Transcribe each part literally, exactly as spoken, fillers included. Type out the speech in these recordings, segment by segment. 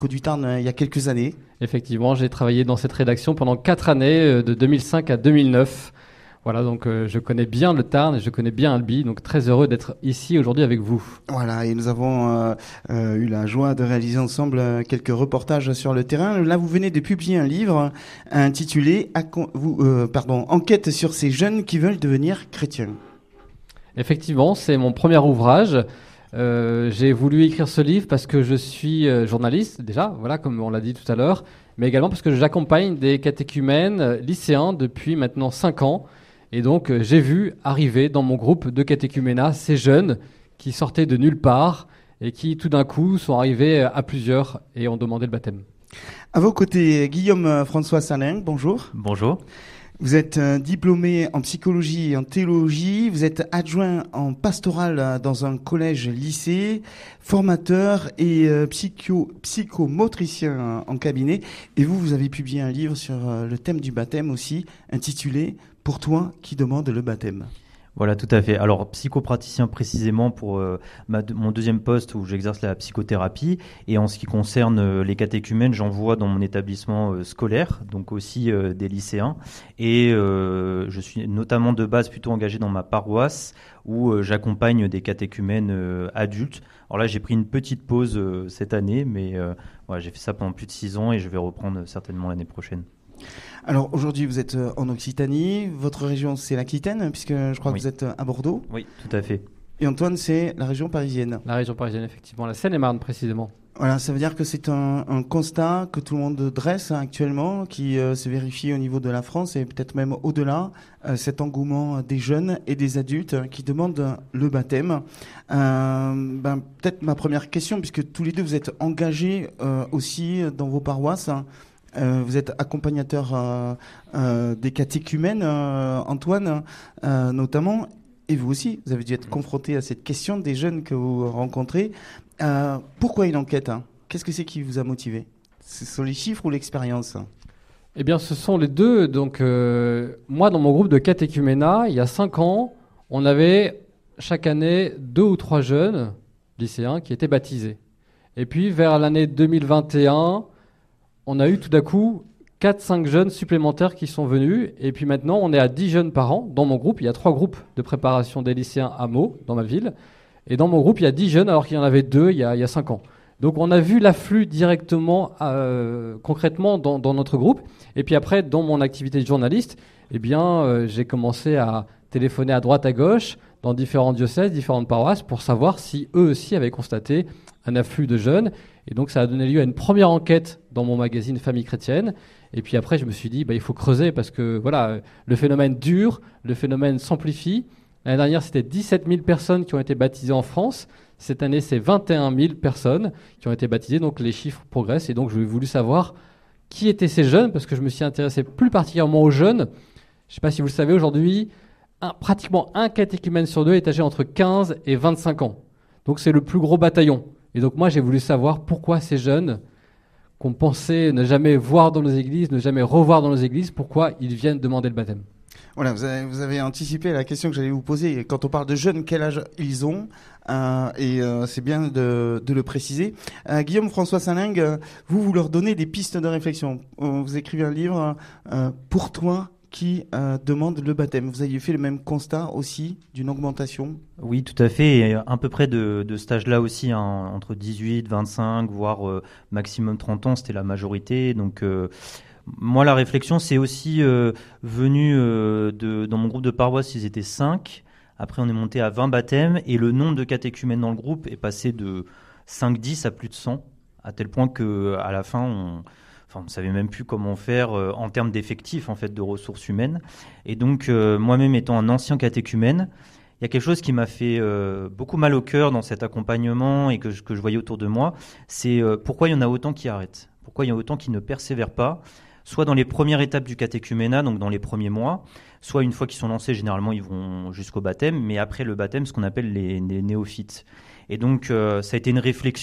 du Tarn euh, il y a quelques années. Effectivement, j'ai travaillé dans cette rédaction pendant quatre années, euh, de deux mille cinq à deux mille neuf. Voilà, donc euh, je connais bien le Tarn et je connais bien Albi, donc très heureux d'être ici aujourd'hui avec vous. Voilà, et nous avons euh, euh, eu la joie de réaliser ensemble euh, quelques reportages sur le terrain. Là, vous venez de publier un livre intitulé Acco- vous, euh, pardon, Enquête sur ces jeunes qui veulent devenir chrétiens. Effectivement, c'est mon premier ouvrage. Euh, j'ai voulu écrire ce livre parce que je suis euh, journaliste déjà, voilà, comme on l'a dit tout à l'heure, mais également parce que j'accompagne des catéchumènes euh, lycéens depuis maintenant cinq ans. Et donc, euh, j'ai vu arriver dans mon groupe de catéchuménat ces jeunes qui sortaient de nulle part et qui, tout d'un coup, sont arrivés à plusieurs et ont demandé le baptême. À vos côtés, Guillaume euh, François Salin, bonjour. Bonjour. Vous êtes euh, diplômé en psychologie et en théologie, vous êtes adjoint en pastoral euh, dans un collège-lycée, formateur et euh, psycho, psychomotricien euh, en cabinet. Et vous, vous avez publié un livre sur euh, le thème du baptême aussi, intitulé « Pour toi qui demande le baptême ». Voilà, tout à fait. Alors, psychopraticien précisément pour euh, ma, mon deuxième poste où j'exerce la psychothérapie. Et en ce qui concerne euh, les catéchumènes, j'en vois dans mon établissement euh, scolaire, donc aussi euh, des lycéens. Et euh, je suis notamment de base plutôt engagé dans ma paroisse où euh, j'accompagne des catéchumènes euh, adultes. Alors là, j'ai pris une petite pause euh, cette année, mais euh, voilà, j'ai fait ça pendant plus de six ans et je vais reprendre certainement l'année prochaine. Alors aujourd'hui, vous êtes en Occitanie. Votre région, c'est l'Aquitaine, puisque je crois oui. que vous êtes à Bordeaux. Oui, tout à fait. Et Antoine, c'est la région parisienne. La région parisienne, effectivement, la Seine-et-Marne précisément. Voilà, ça veut dire que c'est un, un constat que tout le monde dresse hein, actuellement, qui euh, se vérifie au niveau de la France et peut-être même au-delà, euh, cet engouement des jeunes et des adultes euh, qui demandent le baptême. Euh, ben, peut-être ma première question, puisque tous les deux vous êtes engagés euh, aussi dans vos paroisses. Hein. Euh, vous êtes accompagnateur euh, euh, des catéchumènes, euh, Antoine, euh, notamment, et vous aussi, vous avez dû être confronté à cette question des jeunes que vous rencontrez. Euh, pourquoi une enquête hein Qu'est-ce que c'est qui vous a motivé? Ce sont les chiffres ou l'expérience? Eh bien, ce sont les deux. Donc, euh, moi, dans mon groupe de catéchuménat, il y a cinq ans, on avait chaque année deux ou trois jeunes lycéens qui étaient baptisés. Et puis, vers l'année deux mille vingt et un, on a eu tout d'un coup quatre cinq jeunes supplémentaires qui sont venus. Et puis maintenant, on est à dix jeunes par an. Dans mon groupe, il y a trois groupes de préparation des lycéens à Meaux, dans ma ville. Et dans mon groupe, il y a dix jeunes, alors qu'il y en avait deux il y a, il y a cinq ans. Donc on a vu l'afflux directement, euh, concrètement, dans, dans notre groupe. Et puis après, dans mon activité de journaliste, eh bien, euh, j'ai commencé à téléphoner à droite, à gauche, dans différents diocèses, différentes paroisses, pour savoir si eux aussi avaient constaté un afflux de jeunes. Et donc ça a donné lieu à une première enquête dans mon magazine Famille chrétienne. Et puis après, je me suis dit, bah, il faut creuser parce que voilà, le phénomène dure, le phénomène s'amplifie. L'année dernière, c'était dix-sept mille personnes qui ont été baptisées en France. Cette année, c'est vingt et un mille personnes qui ont été baptisées. Donc les chiffres progressent. Et donc, j'ai voulu savoir qui étaient ces jeunes parce que je me suis intéressé plus particulièrement aux jeunes. Je ne sais pas si vous le savez, aujourd'hui, un, pratiquement un catéchumène sur deux est âgé entre quinze et vingt-cinq ans. Donc c'est le plus gros bataillon. Et donc moi, j'ai voulu savoir pourquoi ces jeunes qu'on pensait ne jamais voir dans nos églises, ne jamais revoir dans nos églises, pourquoi ils viennent demander le baptême. Voilà, vous avez, vous avez anticipé la question que j'allais vous poser. Quand on parle de jeunes, quel âge ils ont euh, Et euh, c'est bien de, de le préciser. Euh, Guillaume François Salingue, euh, vous, vous leur donnez des pistes de réflexion. Euh, vous écrivez un livre, euh, Pour toi qui euh, demande le baptême. Vous aviez fait le même constat aussi d'une augmentation? Oui, tout à fait. Et à peu près de, de cet âge-là aussi, hein, entre dix-huit, vingt-cinq, voire euh, maximum trente ans, c'était la majorité. Donc, euh, moi, la réflexion, c'est aussi euh, venu euh, de, dans mon groupe de paroisse, ils étaient cinq. Après, on est monté à vingt baptêmes et le nombre de catéchumènes dans le groupe est passé de cinq dix à plus de cent, à tel point qu'à la fin, on... Enfin, on ne savait même plus comment faire euh, en termes d'effectifs, en fait, de ressources humaines. Et donc, euh, moi-même étant un ancien catéchumène, il y a quelque chose qui m'a fait euh, beaucoup mal au cœur dans cet accompagnement et que je, que je voyais autour de moi, c'est euh, pourquoi il y en a autant qui arrêtent, pourquoi il y en a autant qui ne persévèrent pas, soit dans les premières étapes du catéchuménat, donc dans les premiers mois, soit une fois qu'ils sont lancés, généralement ils vont jusqu'au baptême, mais après le baptême, ce qu'on appelle les, les néophytes. Et donc, euh, ça a été une réflexion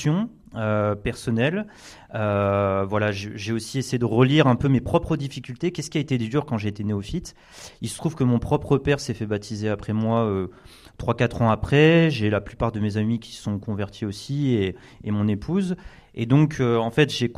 euh, personnel. Euh, voilà, j'ai aussi essayé de relire un peu mes propres difficultés. Qu'est-ce qui a été dur quand j'ai été néophyte? Il se trouve que mon propre père s'est fait baptiser après moi euh, trois quatre ans après. J'ai la plupart de mes amis qui se sont convertis aussi et, et mon épouse. Et donc, euh, en fait, j'ai